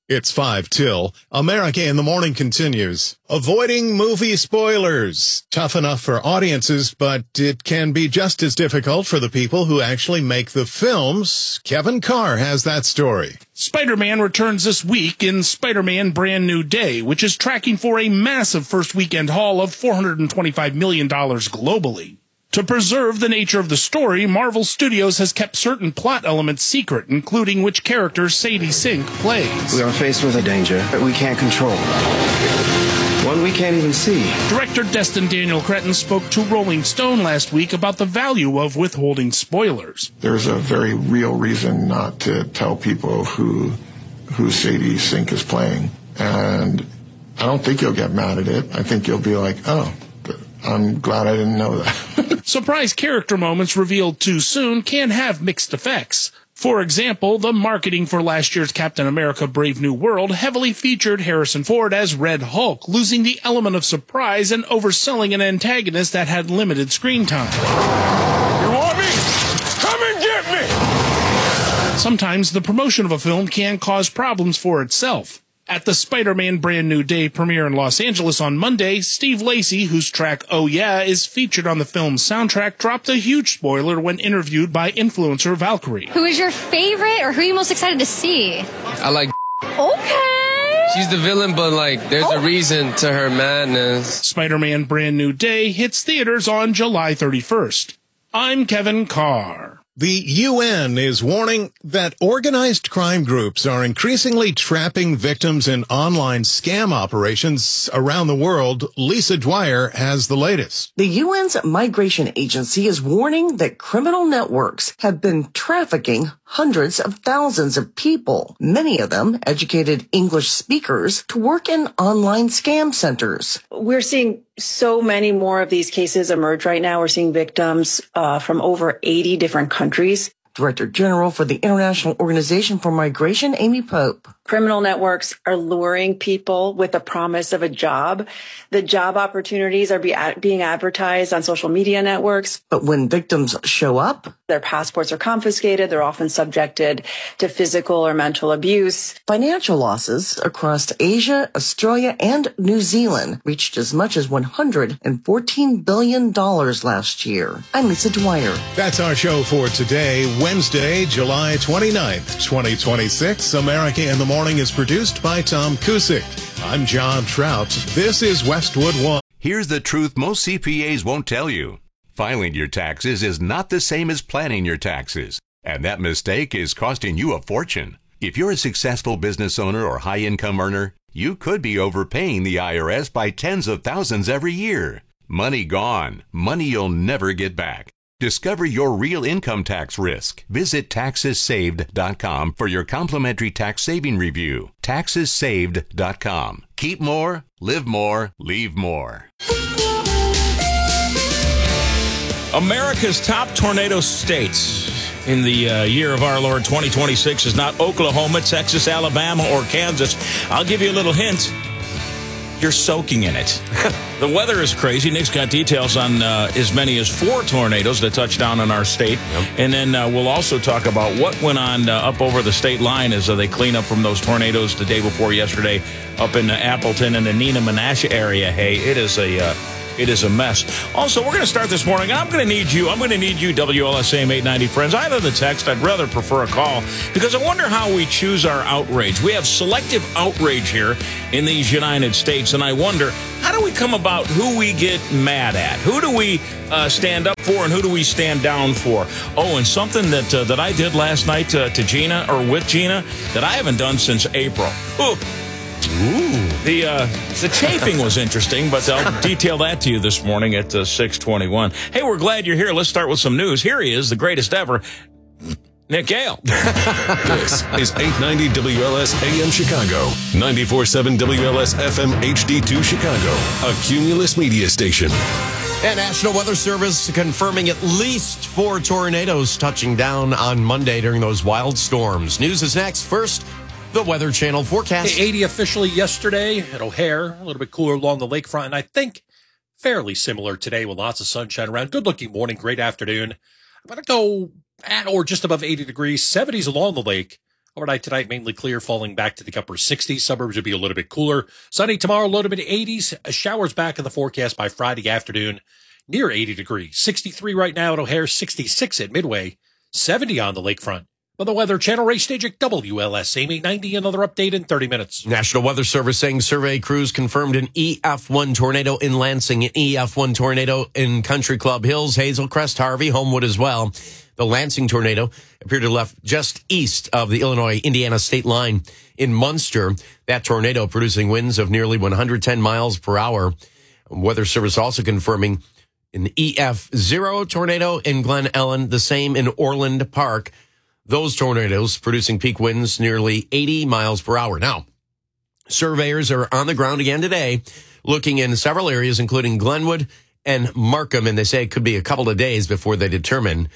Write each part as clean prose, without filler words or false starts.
It's 5 till. America in the Morning continues. Avoiding movie spoilers. Tough enough for audiences, but it can be just as difficult for the people who actually make the films. Kevin Carr has that story. Spider-Man returns this week in Spider-Man Brand New Day, which is tracking for a massive first weekend haul of $425 million globally. To preserve the nature of the story, Marvel Studios has kept certain plot elements secret, including which character Sadie Sink plays. We are faced with a danger that we can't control. One we can't even see. Director Destin Daniel Cretton spoke to Rolling Stone last week about the value of withholding spoilers. There's a very real reason not to tell people who Sadie Sink is playing. And I don't think you'll get mad at it. I think you'll be like, oh, I'm glad I didn't know that. Surprise character moments revealed too soon can have mixed effects. For example, the marketing for last year's Captain America Brave New World heavily featured Harrison Ford as Red Hulk, losing the element of surprise and overselling an antagonist that had limited screen time. You want me? Come and get me! Sometimes the promotion of a film can cause problems for itself. At the Spider-Man Brand New Day premiere in Los Angeles on Monday, Steve Lacy, whose track Oh Yeah is featured on the film's soundtrack, dropped a huge spoiler when interviewed by influencer Valkyrie. Who is your favorite, or who are you most excited to see? I like... Okay. She's the villain, but, there's a reason to her madness. Spider-Man Brand New Day hits theaters on July 31st. I'm Kevin Carr. The UN is warning that organized crime groups are increasingly trapping victims in online scam operations around the world. Lisa Dwyer has the latest. The UN's migration agency is warning that criminal networks have been trafficking hundreds of thousands of people, many of them educated English speakers, to work in online scam centers. We're seeing so many more of these cases emerge right now. We're seeing victims from over 80 different countries. Director General for the International Organization for Migration, Amy Pope. Criminal networks are luring people with the promise of a job. The job opportunities are being advertised on social media networks. But when victims show up, their passports are confiscated. They're often subjected to physical or mental abuse. Financial losses across Asia, Australia, and New Zealand reached as much as $114 billion last year. I'm Lisa Dwyer. That's our show for today, Wednesday, July 29th, 2026. America in the Morning is produced by Tom Kusick. I'm John Trout. This is Westwood One. Here's the truth most CPAs won't tell you. Filing your taxes is not the same as planning your taxes, and that mistake is costing you a fortune. If you're a successful business owner or high-income earner, you could be overpaying the IRS by tens of thousands every year. Money gone. Money you'll never get back. Discover your real income tax risk. Visit TaxesSaved.com for your complimentary tax saving review. TaxesSaved.com. Keep more, live more, leave more. America's top tornado states in the year of our Lord 2026 is not Oklahoma, Texas, Alabama, or Kansas. I'll give you a little hint. You're soaking in it. The weather is crazy. Nick's got details on as many as 4 tornadoes that touched down in our state. Yep. And then we'll also talk about what went on up over the state line as they clean up from those tornadoes the day before yesterday up in Appleton and the Nina Menasha area. Hey, it is a mess. Also, we're going to start this morning. I'm going to need you, WLSAM 890 friends. Either the text, I'd rather prefer a call, because I wonder how we choose our outrage. We have selective outrage here in these United States, and I wonder, how do we come about who we get mad at? Who do we stand up for, and who do we stand down for? Oh, and something that I did last night to Gina, or with Gina, that I haven't done since April. Ooh. The chafing was interesting, but I'll detail that to you this morning at 6:21. Hey, we're glad you're here. Let's start with some news. Here he is, the greatest ever, Nick Gale. This is 890 WLS AM Chicago, 94.7 WLS FM HD2 Chicago, a Cumulus media station. And National Weather Service confirming at least 4 tornadoes touching down on Monday during those wild storms. News is next. First, the Weather Channel forecast. 80 officially yesterday at O'Hare, a little bit cooler along the lakefront, and I think fairly similar today with lots of sunshine around. Good-looking morning, great afternoon. I'm going to go at or just above 80 degrees, 70s along the lake. Overnight tonight, mainly clear, falling back to the upper 60s. Suburbs would be a little bit cooler. Sunny tomorrow, low to mid 80s. Showers back in the forecast by Friday afternoon, near 80 degrees. 63 right now at O'Hare, 66 at Midway, 70 on the lakefront. On the Weather Channel, Ray Stajic, WLS, AM 890, another update in 30 minutes. National Weather Service saying survey crews confirmed an EF1 tornado in Lansing, an EF1 tornado in Country Club Hills, Hazel Crest, Harvey, Homewood as well. The Lansing tornado appeared to have left just east of the Illinois-Indiana state line in Munster. That tornado producing winds of nearly 110 miles per hour. Weather Service also confirming an EF0 tornado in Glen Ellen, the same in Orland Park. Those tornadoes producing peak winds nearly 80 miles per hour. Now, surveyors are on the ground again today, looking in several areas, including Glenwood and Markham, and they say it could be a couple of days before they determine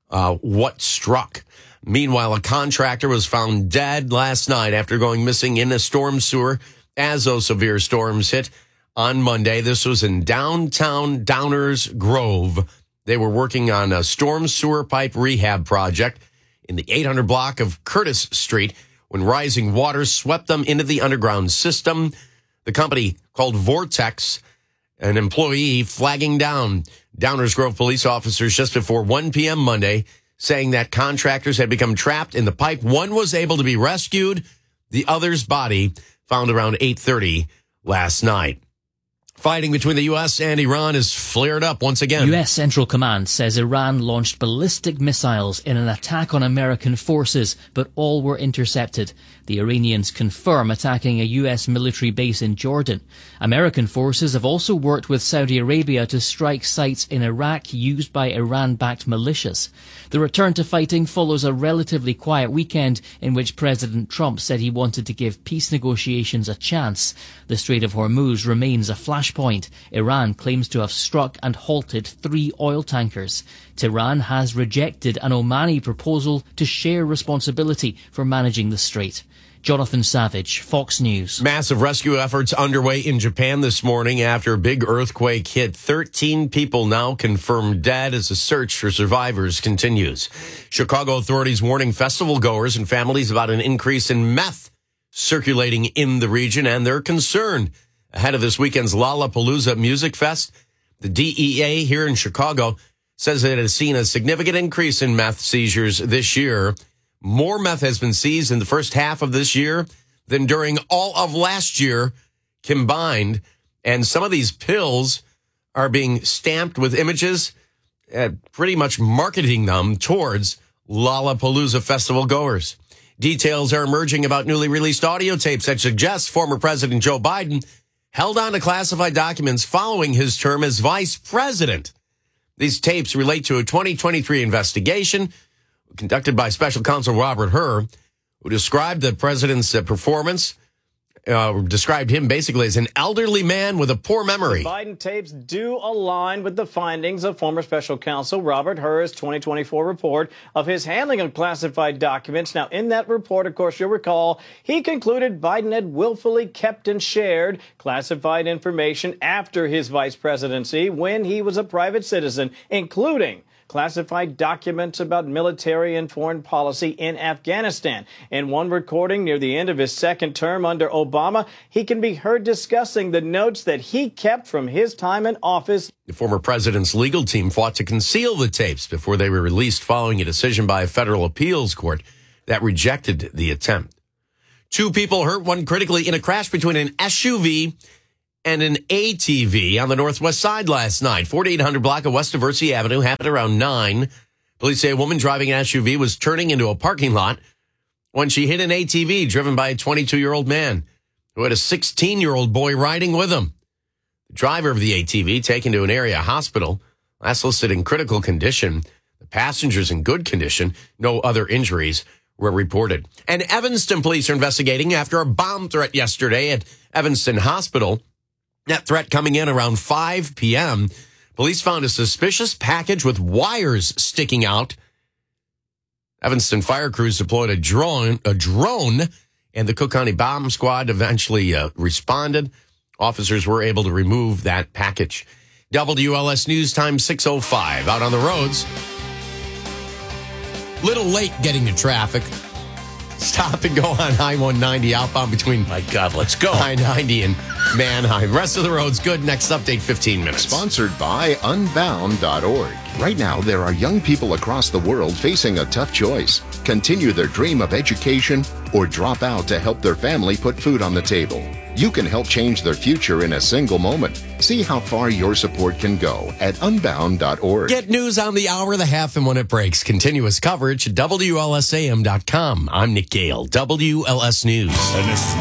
what struck. Meanwhile, a contractor was found dead last night after going missing in a storm sewer as those severe storms hit on Monday. This was in downtown Downers Grove. They were working on a storm sewer pipe rehab project in the 800 block of Curtis Street when rising water swept them into the underground system. The company called Vortex, an employee flagging down Downers Grove police officers just before 1 p.m. Monday, saying that contractors had become trapped in the pipe. One was able to be rescued. The other's body found around 8:30 last night. Fighting between the U.S. and Iran is flared up once again. U.S. Central Command says Iran launched ballistic missiles in an attack on American forces, but all were intercepted. The Iranians confirm attacking a U.S. military base in Jordan. American forces have also worked with Saudi Arabia to strike sites in Iraq used by Iran-backed militias. The return to fighting follows a relatively quiet weekend in which President Trump said he wanted to give peace negotiations a chance. The Strait of Hormuz remains a flashpoint. Iran claims to have struck and halted 3 oil tankers. Tehran has rejected an Omani proposal to share responsibility for managing the strait. Jonathan Savage, Fox News. Massive rescue efforts underway in Japan this morning after a big earthquake hit. 13 people now confirmed dead as the search for survivors continues. Chicago authorities warning festival goers and families about an increase in meth circulating in the region, and they're concerned ahead of this weekend's Lollapalooza Music Fest. The DEA here in Chicago says it has seen a significant increase in meth seizures this year. More meth has been seized in the first half of this year than during all of last year combined. And some of these pills are being stamped with images, pretty much marketing them towards Lollapalooza festival goers. Details are emerging about newly released audio tapes that suggest former President Joe Biden held on to classified documents following his term as vice president. These tapes relate to a 2023 investigation conducted by special counsel Robert Hur, who described the president's performance, described him basically as an elderly man with a poor memory. The Biden tapes do align with the findings of former special counsel Robert Hur's 2024 report of his handling of classified documents. Now, in that report, of course, you'll recall, he concluded Biden had willfully kept and shared classified information after his vice presidency when he was a private citizen, including classified documents about military and foreign policy in Afghanistan. In one recording near the end of his second term under Obama, he can be heard discussing the notes that he kept from his time in office. The former president's legal team fought to conceal the tapes before they were released following a decision by a federal appeals court that rejected the attempt. 2 people hurt, one critically, in a crash between an SUV and an ATV on the northwest side last night. 4800 block of West Diversey Avenue happened around 9. Police say a woman driving an SUV was turning into a parking lot when she hit an ATV driven by a 22-year-old man who had a 16-year-old boy riding with him. The driver of the ATV taken to an area hospital, last listed in critical condition. The passengers in good condition. No other injuries were reported. And Evanston police are investigating after a bomb threat yesterday at Evanston Hospital. That threat coming in around 5 p.m. Police found a suspicious package with wires sticking out. Evanston fire crews deployed a drone, and the Cook County Bomb Squad eventually responded. Officers were able to remove that package. WLS News Time 6:05. Out on the roads. Little late getting to traffic. Stop and go on I-190 outbound between My God, let's go. I-90 and Manheim. Rest of the road's good. Next update, 15 minutes. Sponsored by Unbound.org. Right now, there are young people across the world facing a tough choice. Continue their dream of education or drop out to help their family put food on the table. You can help change their future in a single moment. See how far your support can go at Unbound.org. Get news on the hour, the half, and when it breaks. Continuous coverage at WLSAM.com. I'm Nick Gale, WLS News. And this is